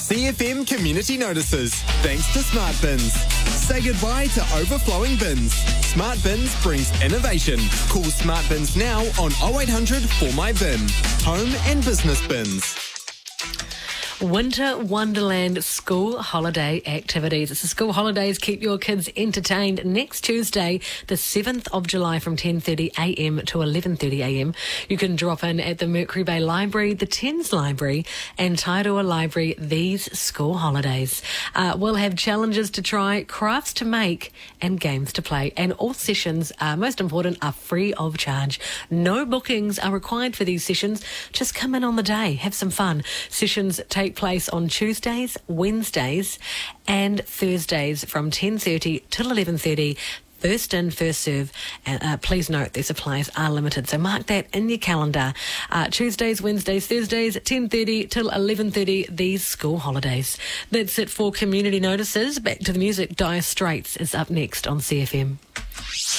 CFM Community Notices, thanks to Smart Bins. Say goodbye to overflowing bins. Smart Bins brings innovation. Call Smart Bins now on 0800 for my bin. Home and business bins. Winter Wonderland school holiday activities. It's the school holidays. Keep your kids entertained next Tuesday, the 7th of July from 10:30am to 11:30am. You can drop in at the Mercury Bay Library, the Thames Library and Tairua Library these school holidays. We'll have challenges to try, crafts to make and games to play. And all sessions, most important, are free of charge. No bookings are required for these sessions. Just come in on the day. Have some fun. Sessions take place on Tuesdays, Wednesdays and Thursdays from 10:30 till 11:30. First in, first serve. And please note their supplies are limited, so mark that in your calendar. Tuesdays, Wednesdays, Thursdays, 10:30 till 11:30, these school holidays. That's it for Community Notices. Back to the music. Dire Straits is up next on CFM.